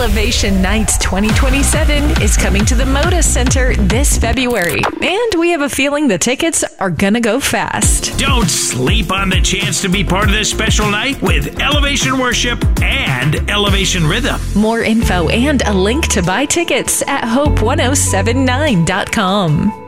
Elevation Nights 2027 is coming to the Moda Center this February, and we have a feeling the tickets are gonna go fast. Don't sleep on the chance to be part of this special night with Elevation Worship and Elevation Rhythm. More info and a link to buy tickets at hope1079.com.